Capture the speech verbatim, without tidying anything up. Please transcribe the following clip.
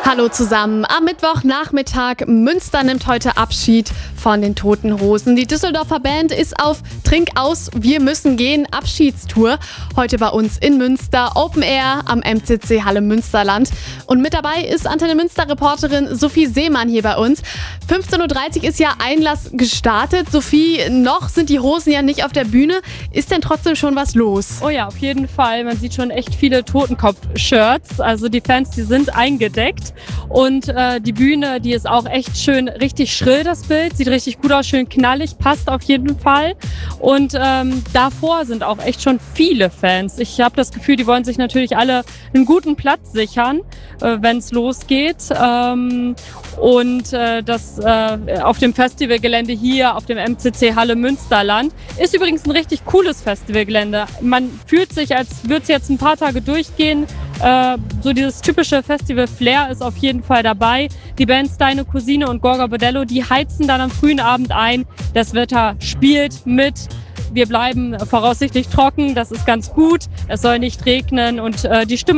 Hallo zusammen. Am Mittwochnachmittag Münster nimmt heute Abschied von den Toten Hosen. Die Düsseldorfer Band ist auf Trink aus, wir müssen gehen Abschiedstour. Heute bei uns in Münster, Open Air am M C C Halle Münsterland. Und mit dabei ist Antenne Münster-Reporterin Sophie Seemann hier bei uns. fünfzehn Uhr dreißig ist ja Einlass gestartet. Sophie, noch sind die Hosen ja nicht auf der Bühne. Ist denn trotzdem schon was los? Oh ja, auf jeden Fall. Man sieht schon echt viele Totenkopf-Shirts. Also die Fans, die sind eingedeckt. Und äh, die Bühne, die ist auch echt schön, richtig schrill, das Bild. Sieht richtig gut aus, schön knallig, passt auf jeden Fall. Und ähm, davor sind auch echt schon viele Fans. Ich habe das Gefühl, die wollen sich natürlich alle einen guten Platz sichern, äh, wenn es losgeht. Ähm, und äh, das äh, auf dem Festivalgelände hier, auf dem M C C Halle Münsterland, ist übrigens ein richtig cooles Festivalgelände. Man fühlt sich, als würde es jetzt ein paar Tage durchgehen. Äh, so dieses typische Festival-Flair ist auf jeden Fall dabei. Die Bands Deine Cousine und Gorga Bordello, die heizen dann am frühen Abend ein. Das Wetter spielt mit. Wir bleiben voraussichtlich trocken, das ist ganz gut. Es soll nicht regnen und äh, die Stimmung